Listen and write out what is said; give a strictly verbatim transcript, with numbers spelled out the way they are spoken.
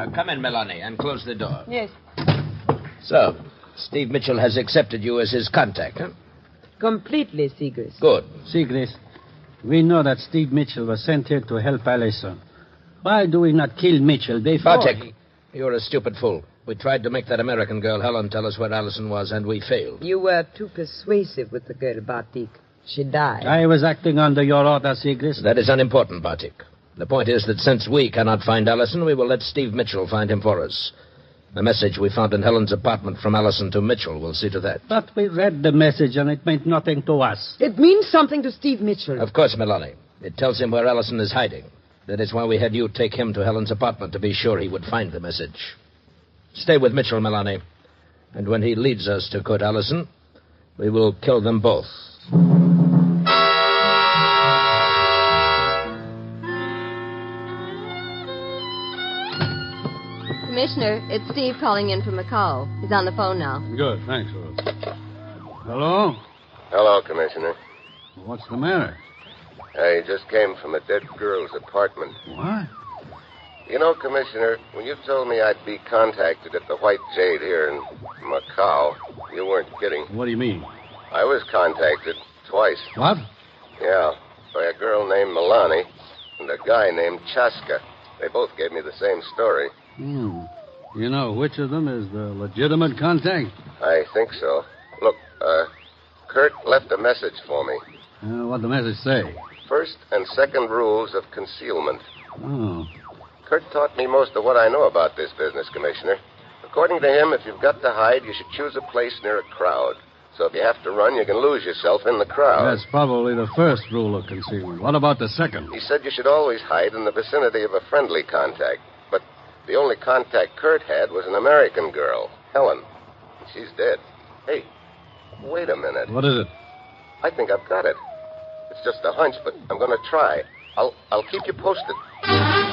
come in, Melanie, and close the door. Yes. So, Steve Mitchell has accepted you as his contact, huh? Completely, Segrist. Good. Segrist, we know that Steve Mitchell was sent here to help Allison. Why do we not kill Mitchell before... Bartek, you're a stupid fool. We tried to make that American girl, Helen, tell us where Allison was, and we failed. You were too persuasive with the girl, Bartik. She died. I was acting under your order, Segrist. That is unimportant, Bartik. The point is that since we cannot find Allison, we will let Steve Mitchell find him for us. The message we found in Helen's apartment from Allison to Mitchell will see to that. But we read the message, and it meant nothing to us. It means something to Steve Mitchell. Of course, Melanie. It tells him where Allison is hiding. That is why we had you take him to Helen's apartment to be sure he would find the message. Stay with Mitchell, Melanie. And when he leads us to Kurt Allison, we will kill them both. Commissioner, it's Steve calling in from Macau. He's on the phone now. Good, thanks, Rose. Hello? Hello, Commissioner. What's the matter? I just came from a dead girl's apartment. What? You know, Commissioner, when you told me I'd be contacted at the White Jade here in Macau, you weren't kidding. What do you mean? I was contacted twice. What? Yeah, by a girl named Milani and a guy named Chaska. They both gave me the same story. Hmm. You know which of them is the legitimate contact? I think so. Look, uh, Kurt left a message for me. Uh, what'd the message say? First and second rules of concealment. Oh. Kurt taught me most of what I know about this business, Commissioner. According to him, if you've got to hide, you should choose a place near a crowd. So if you have to run, you can lose yourself in the crowd. That's probably the first rule of concealment. What about the second? He said you should always hide in the vicinity of a friendly contact. But the only contact Kurt had was an American girl, Helen. She's dead. Hey, wait a minute. What is it? I think I've got it. It's just a hunch, but I'm going to try. I'll I'll keep you posted.